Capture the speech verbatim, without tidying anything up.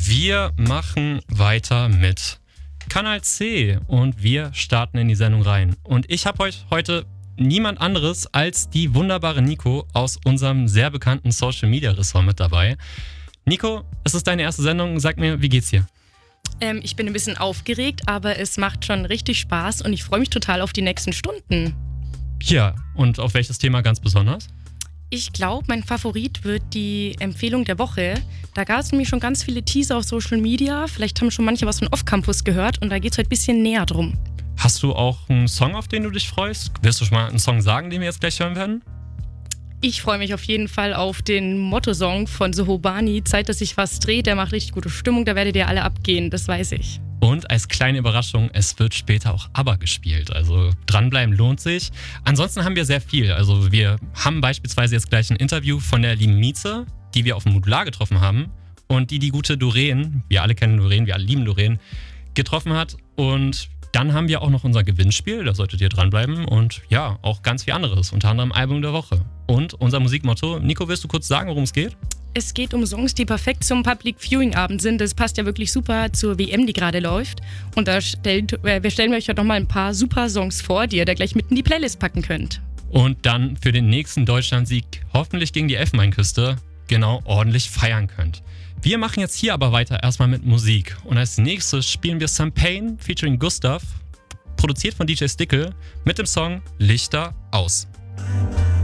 Wir machen weiter mit Kanal C und wir starten in die Sendung rein. Und ich habe euch heute niemand anderes als die wunderbare Nico aus unserem sehr bekannten Social Media Ressort mit dabei. Nico, es ist deine erste Sendung. Sag mir, wie geht's dir? Ähm, ich bin ein bisschen aufgeregt, aber es macht schon richtig Spaß und ich freue mich total auf die nächsten Stunden. Ja, und auf welches Thema ganz besonders? Ich glaube, mein Favorit wird die Empfehlung der Woche. Da gab es nämlich schon ganz viele Teaser auf Social Media. Vielleicht haben schon manche was von Off-Campus gehört und da geht es heute ein bisschen näher drum. Hast du auch einen Song, auf den du dich freust? Willst du schon mal einen Song sagen, den wir jetzt gleich hören werden? Ich freue mich auf jeden Fall auf den Motto-Song von Sohobani. Zeit, dass sich was dreht. Der macht richtig gute Stimmung. Da werdet ihr alle abgehen, das weiß ich. Und als kleine Überraschung, es wird später auch ABBA gespielt. Also dranbleiben lohnt sich. Ansonsten haben wir sehr viel. Also wir haben beispielsweise jetzt gleich ein Interview von der lieben Mieze, die wir auf dem Modular getroffen haben. Und die die gute Doreen, wir alle kennen Doreen, wir alle lieben Doreen, getroffen hat. Und dann haben wir auch noch unser Gewinnspiel, da solltet ihr dranbleiben. Und ja, auch ganz viel anderes, unter anderem Album der Woche. Und unser Musikmotto. Nico, willst du kurz sagen, worum es geht? Es geht um Songs, die perfekt zum Public Viewing Abend sind. Das passt ja wirklich super zur W M, die gerade läuft. Und da stellt, äh, wir stellen euch heute nochmal ein paar super Songs vor, die ihr da gleich mit in die Playlist packen könnt. Und dann für den nächsten Deutschlandsieg, hoffentlich gegen die Elfenbeinküste, genau ordentlich feiern könnt. Wir machen jetzt hier aber weiter erstmal mit Musik. Und als nächstes spielen wir Sam Payne featuring Gustav, produziert von D J Stickel, mit dem Song Lichter aus.